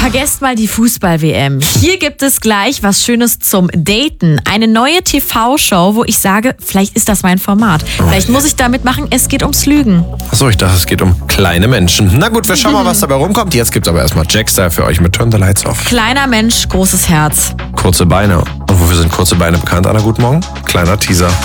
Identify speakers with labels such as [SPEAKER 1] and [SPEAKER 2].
[SPEAKER 1] Vergesst mal die Fußball-WM. Hier gibt es gleich was Schönes zum Daten. Eine neue TV-Show, wo ich sage, vielleicht ist das mein Format. Vielleicht muss ich da mitmachen, es geht ums Lügen.
[SPEAKER 2] Achso, ich dachte, es geht um kleine Menschen. Na gut, wir schauen mal, was dabei rumkommt. Jetzt gibt's aber erstmal Jackstyle für euch mit Turn the Lights Off.
[SPEAKER 1] Kleiner Mensch, großes Herz.
[SPEAKER 2] Kurze Beine. Und wofür sind kurze Beine bekannt, Anna? Guten Morgen. Kleiner Teaser.